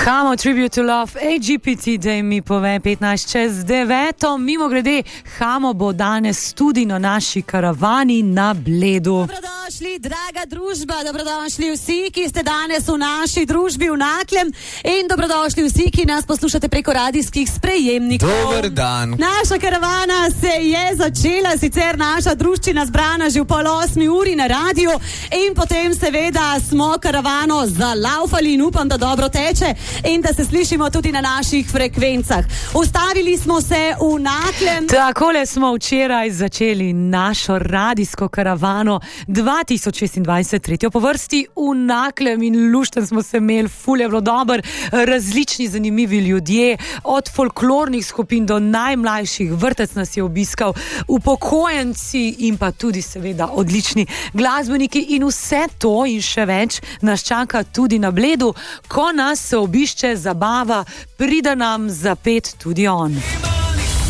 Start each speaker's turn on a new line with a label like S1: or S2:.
S1: Hamo, Tribute to Love, AGPT, da mi pove 8:15, mimo grede, Hamo bo danes tudi na naši karavani na Bledu.
S2: Dobrodošli, draga družba, dobrodošli vsi, ki ste danes v naši družbi v Naklem in dobrodošli vsi, ki nas poslušate preko radijskih sprejemnikov.
S3: Dober dan.
S2: Naša karavana se je začela, sicer naša druščina zbrana že v 7:30 na radiju in potem seveda smo karavano zalaufali in upam, da dobro teče in da se slišimo tudi na naših frekvencah. Ustavili smo se v Naklem.
S1: Takole smo včeraj začeli našo radijsko karavano 2026, tretjo po vrsti v Naklem in lušten smo se imeli, ful je bilo dober, različni zanimivi ljudje, od folklornih skupin do najmlajših, vrtec nas je obiskal, upokojenci in pa tudi seveda odlični glasbeniki in vse to in še več nas čaka tudi na Bledu, ko nas se obišče zabava, pride nam zapet tudi on.